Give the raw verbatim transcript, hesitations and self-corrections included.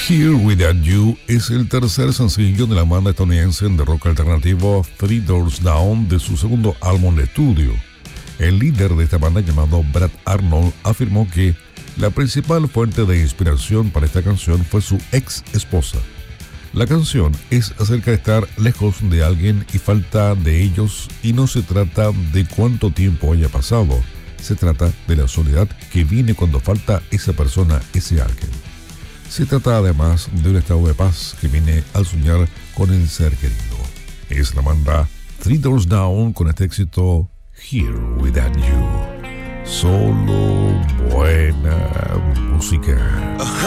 Here Without You es el tercer sencillo de la banda estadounidense de rock alternativo Three Doors Down de su segundo álbum de estudio. El líder de esta banda, llamado Brad Arnold, afirmó que la principal fuente de inspiración para esta canción fue su ex esposa. La canción es acerca de estar lejos de alguien y falta de ellos, y no se trata de cuánto tiempo haya pasado, se trata de la soledad que viene cuando falta esa persona, ese alguien. Se trata además de un estado de paz que viene al soñar con el ser querido. Es la banda Three Doors Down con este éxito Here Without You. Solo buena música.